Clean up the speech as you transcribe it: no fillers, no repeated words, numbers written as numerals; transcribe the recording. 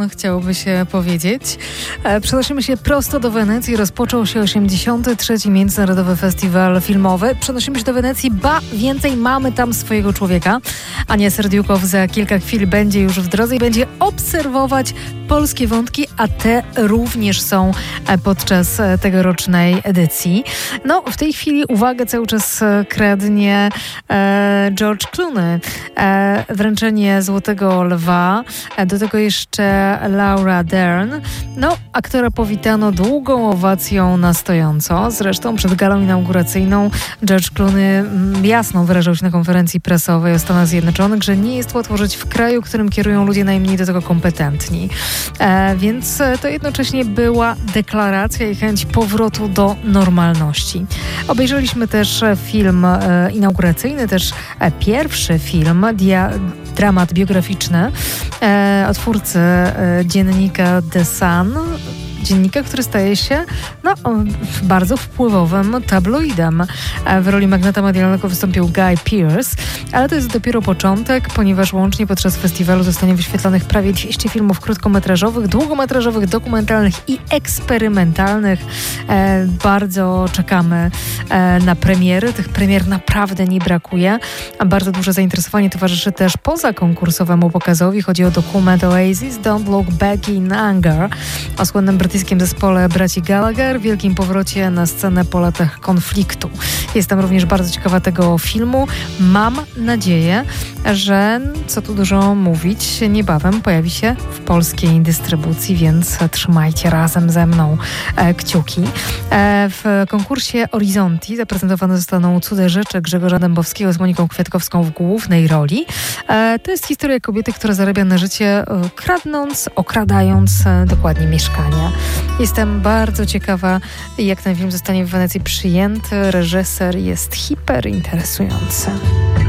chciałoby się powiedzieć. Przenosimy się prosto do Wenecji. Rozpoczął się 83. Międzynarodowy Festiwal Filmowy. Przenosimy się do Wenecji, ba więcej, mamy tam swojego człowieka. Ania Serdiukow za kilka chwil będzie już w drodze i będzie obserwować polskie wątki, a te również są podczas tegorocznej edycji. No, w tej chwili uwagę cały czas kradnie George Clooney. Wręczenie Złotego Lwa. Do tego jeszcze Laura Dern. No, aktora powitano długą owacją na stojąco. Zresztą przed galą inauguracyjną George Clooney jasno wyrażał się na konferencji prasowej o Stanach Zjednoczonych, że nie jest łatwo żyć w kraju, którym kierują ludzie najmniej do tego kompetentni. Więc to jednocześnie była deklaracja i chęć powrotu do normalności. Obejrzeliśmy też film inauguracyjny, też pierwszy film, dramat biograficzny twórcy dziennika The Sun. Dziennika, który staje się bardzo wpływowym tabloidem. W roli magnata medialnego wystąpił Guy Pearce, ale to jest dopiero początek, ponieważ łącznie podczas festiwalu zostanie wyświetlonych prawie 200 filmów krótkometrażowych, długometrażowych, dokumentalnych i eksperymentalnych. Bardzo czekamy na premiery. Tych premier naprawdę nie brakuje. Bardzo duże zainteresowanie towarzyszy też pozakonkursowemu pokazowi. Chodzi o dokument Oasis Don't Look Back in Anger o słynnym brytyjskim zespole braci Gallagher, wielkim powrocie na scenę po latach konfliktu. Jestem również bardzo ciekawa tego filmu. Mam nadzieję, że, co tu dużo mówić, niebawem pojawi się w polskiej dystrybucji, więc trzymajcie razem ze mną kciuki. W konkursie Horizonti zaprezentowane zostaną Cudze rzeczy Grzegorza Dębowskiego z Moniką Kwiatkowską w głównej roli. To jest historia kobiety, która zarabia na życie kradnąc, okradając dokładnie mieszkania. Jestem bardzo ciekawa, jak ten film zostanie w Wenecji przyjęty. Reżyser jest hiperinteresujący.